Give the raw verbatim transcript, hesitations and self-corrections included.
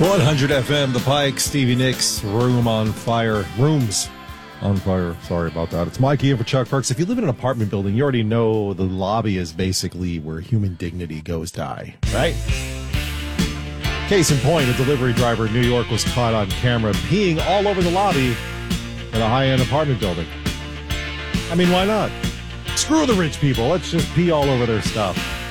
one hundred F M, The Pike, Stevie Nicks, Room on Fire. Rooms on Fire. Sorry about that. It's Mikey in for Chuck Perks. If you live in an apartment building, you already know the lobby is basically where human dignity goes die, right? Case in point, a delivery driver in New York was caught on camera peeing all over the lobby in a high-end apartment building. I mean, why not? Screw the rich people. Let's just pee all over their stuff.